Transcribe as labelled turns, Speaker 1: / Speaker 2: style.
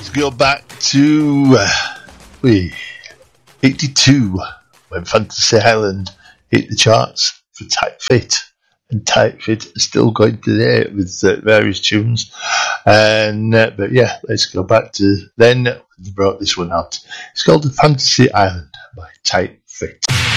Speaker 1: Go back to 82 when Fantasy Island hit the charts for Tight Fit, and Tight Fit is still going today with various tunes. And but yeah, let's go back to then. They brought this one out. It's called The Fantasy Island by Tight Fit.